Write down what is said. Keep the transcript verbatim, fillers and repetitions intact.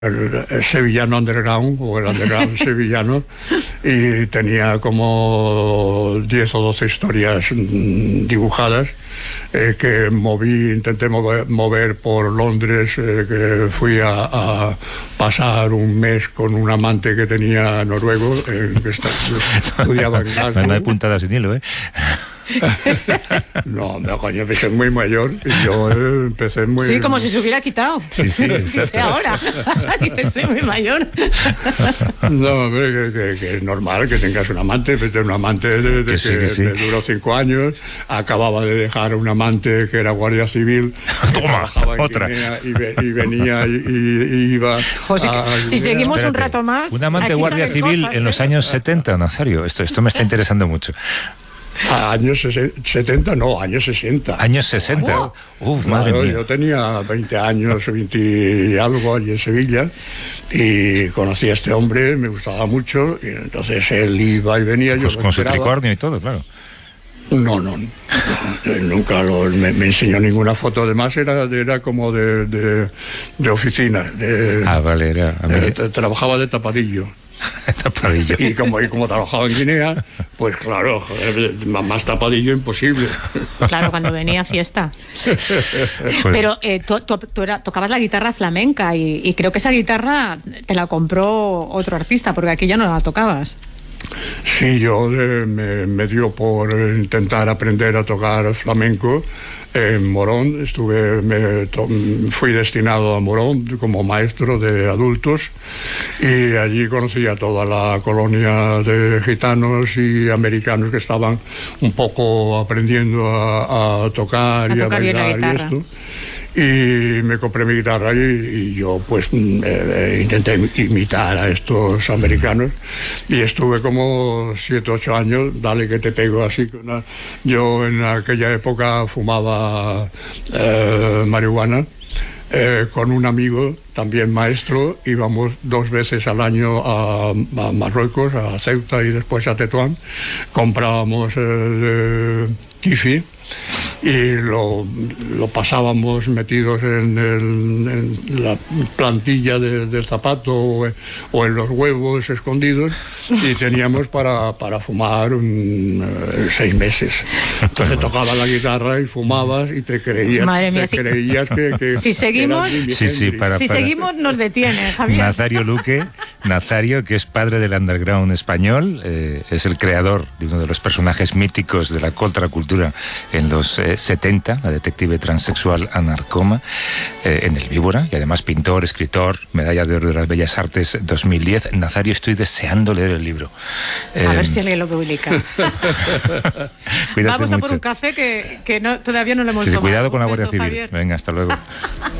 el, el sevillano underground o el underground sevillano, y tenía como diez o doce historias dibujadas eh, que moví, intenté mover, mover por Londres, eh, que fui a, a pasar un mes con un amante que tenía noruego, eh, que está, estudiaba en Glasgow. No hay puntada sin hilo, ¿eh? No, no, coño, que soy muy mayor y yo eh, empecé muy... Sí, como si se hubiera quitado. Sí, sí, exacto. Ahora, que soy muy mayor. No, hombre, que, que, que es normal que tengas un amante, pues de un amante de, de que, que, sí, que sí. me duró cinco años, acababa de dejar un amante que era guardia civil, Toma, trabajaba en otra. Guinea y, ve, y venía y, y, y iba José, a si Guinea. seguimos Espérate, un rato más... un amante aquí guardia salen civil cosas, en los ¿eh? años setenta, Nazario. Esto, esto me está interesando mucho. A años setenta, no, años sesenta. Años sesenta. Uf, madre Claro, mía. yo tenía veinte años, veinte y algo allí en Sevilla, y conocí a este hombre, me gustaba mucho, y entonces él iba y venía, yo Pues lo con su esperaba. tricornio y todo, claro. No, no, no, nunca lo, me, me enseñó ninguna foto, además era, era como de, de, de oficina, de, Ah, vale, era... a mí- de- de- trabajaba de tapadillo. tapadillo. Y como, y como trabajaba en Guinea, pues claro, joder, más tapadillo imposible. Claro, cuando venía a fiesta. Pero eh, tú, tú, tú era, tocabas la guitarra flamenca y, y creo que esa guitarra te la compró otro artista, porque aquí ya no la tocabas. Sí, yo eh, me, me dio por intentar aprender a tocar flamenco en Morón. Estuve, me, to, fui destinado a Morón como maestro de adultos, y allí conocí a toda la colonia de gitanos y americanos que estaban un poco aprendiendo a, a tocar A y tocar a bien la bailar y guitarra. esto. Y me compré mi guitarra y, y yo pues eh, intenté imitar a estos americanos, y estuve como siete, ocho años, dale que te pego así. Con una, yo en aquella época fumaba eh, marihuana eh, con un amigo, también maestro, íbamos dos veces al año a, a Marruecos, a Ceuta y después a Tetuán, comprábamos eh, kifi y lo, lo pasábamos metidos en, el, en la plantilla de, del zapato o, o en los huevos escondidos, y teníamos para, para fumar un, eh, seis meses. Entonces tocaba la guitarra y fumabas y te creías, Madre mía, te si- creías que, que Si seguimos- eras Jimi Sí, sí, Hendrix. para- Si seguimos, nos detienen, Javier. Nazario Luque, Nazario, que es padre del underground español, eh, es el creador de uno de los personajes míticos de la contracultura en los eh, setenta, la detective transexual Ana Arcoma, eh, en El Víbora, y además pintor, escritor, medalla de oro de las Bellas Artes dos mil diez. Nazario, estoy deseando leer el libro. A Eh, ver si alguien lo publica. cuídate Vamos a por mucho. un café que, que no, todavía no lo hemos Sí, sí, tomado. cuidado con la Un Guardia beso, Civil. Javier. Venga, hasta luego.